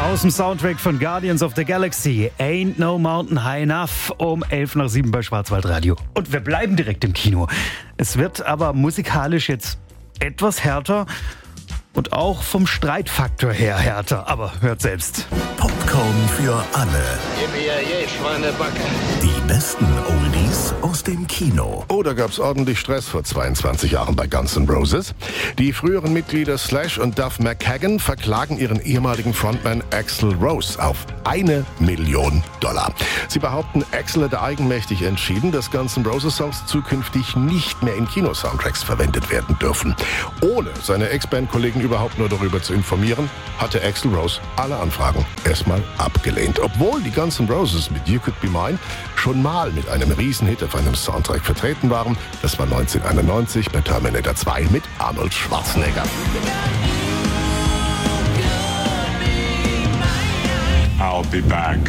Aus dem Soundtrack von Guardians of the Galaxy, Ain't No Mountain High Enough, um 6:11 bei Schwarzwaldradio. Und wir bleiben direkt im Kino. Es wird aber musikalisch jetzt etwas härter und auch vom Streitfaktor her härter. Aber hört selbst. Popcorn für alle. Gib mir je Schweinebacke. Die besten Oldies aus dem Kino. Oh, da gab's ordentlich Stress vor 22 Jahren bei Guns N' Roses. Die früheren Mitglieder Slash und Duff McKagan verklagen ihren ehemaligen Frontman Axl Rose auf $1 Million. Sie behaupten, Axl hätte eigenmächtig entschieden, dass Guns N' Roses Songs zukünftig nicht mehr in Kinosoundtracks verwendet werden dürfen. Ohne seine Ex-Band-Kollegen überhaupt nur darüber zu informieren, hatte Axl Rose alle Anfragen erstmal abgelehnt. Obwohl die Guns N' Roses mit You Could Be Mine schon mal mit einem Riesenhit auf einem Soundtrack vertreten waren. Das war 1991 bei Terminator 2 mit Arnold Schwarzenegger. I'll be back.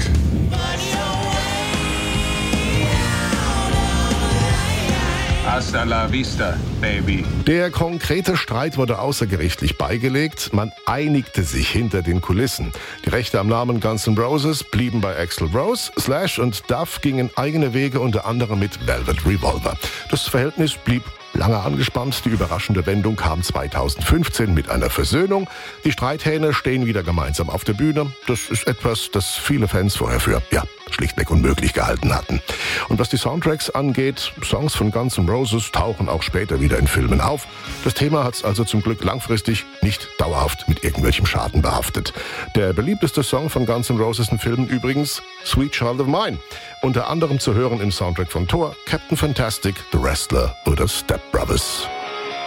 Hasta la vista, baby. Der konkrete Streit wurde außergerichtlich beigelegt. Man einigte sich hinter den Kulissen. Die Rechte am Namen Guns N' Roses blieben bei Axl Rose. Slash und Duff gingen eigene Wege, unter anderem mit Velvet Revolver. Das Verhältnis blieb lange angespannt. Die überraschende Wendung kam 2015 mit einer Versöhnung. Die Streithähne stehen wieder gemeinsam auf der Bühne. Das ist etwas, das viele Fans vorher für, schlichtweg unmöglich gehalten hatten. Und was die Soundtracks angeht, Songs von Guns N' Roses tauchen auch später wieder in Filmen auf. Das Thema hat's also zum Glück langfristig nicht dauerhaft mit irgendwelchem Schaden behaftet. Der beliebteste Song von Guns N' Roses in Filmen übrigens Sweet Child of Mine. Unter anderem zu hören im Soundtrack von Thor, Captain Fantastic, The Wrestler oder Step Brothers.